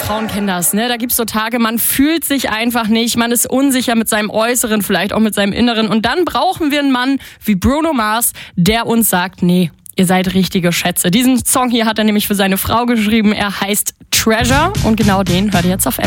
Frauen kennen das, ne? Da gibt's so Tage, man fühlt sich einfach nicht, man ist unsicher mit seinem Äußeren, vielleicht auch mit seinem Inneren. Und dann brauchen wir einen Mann wie Bruno Mars, der uns sagt, nee, ihr seid richtige Schätze. Diesen Song hier hat er nämlich für seine Frau geschrieben. Er heißt Treasure und genau den hört ihr jetzt auf